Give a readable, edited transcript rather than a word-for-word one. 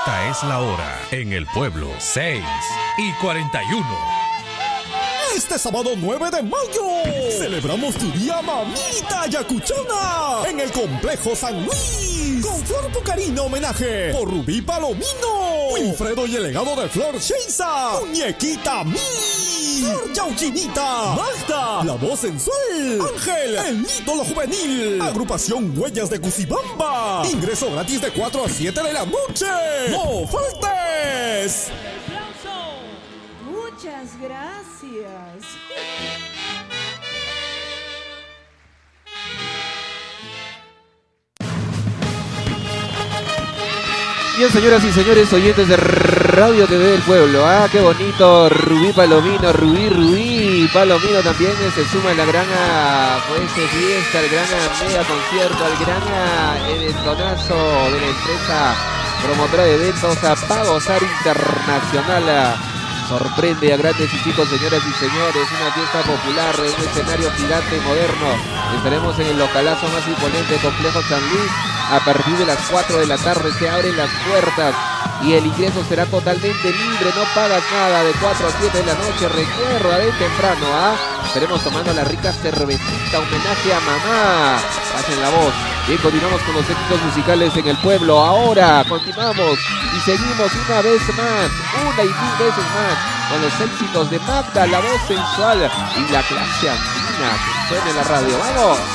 Esta es la hora en el pueblo, 6:41. Este sábado 9 de mayo celebramos tu día mamita yacuchana en el Complejo San Luis con Flor Pucarina homenaje por Rubí Palomino, Wilfredo y el legado de Flor Sheisa, Muñequita Mi, Flor Yauchinita, Magda, la voz sensual, Ángel, el ídolo juvenil, agrupación Huellas de Cusibamba, ingreso gratis de 4 a 7 de la noche. ¡No faltes! Muchas gracias. Bien, señoras y señores, oyentes de Radio TV del Pueblo. Ah, qué bonito. Rubí Palomino, Rubí Palomino también se suma a la gran fiesta, al gran mega concierto, al gran eventonazo de la empresa promotora de eventos Pa' Gozar Internacional. Sorprende a grandes y chicos, señoras y señores, una fiesta popular en un escenario gigante y moderno. Estaremos en el localazo más imponente, Complejo San Luis. A partir de las 4 de la tarde se abren las puertas y el ingreso será totalmente libre, no pagas nada, de 4 a 7 de la noche. Recuerda, ven temprano, estaremos tomando la rica cervecita, homenaje a mamá. Pasen la voz. Bien, continuamos con los éxitos musicales en el pueblo. Ahora continuamos y seguimos una vez más, una y mil veces más, con los éxitos de Magda, la voz sensual y la clase andina que suena en la radio. ¡Vamos!